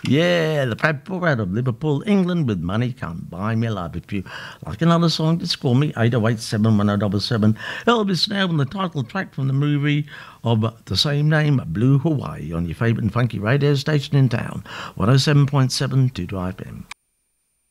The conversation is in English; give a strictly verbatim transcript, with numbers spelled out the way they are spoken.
Yeah, the Bradford out of Liverpool, England, with Money Come Buy Me Love. If you like another song, just call me eight oh eight, seven one oh seven seven. Elvis now on the title track from the movie of the same name, Blue Hawaii, on your favourite and funky radio station in town, one oh seven point seven Two Drive M.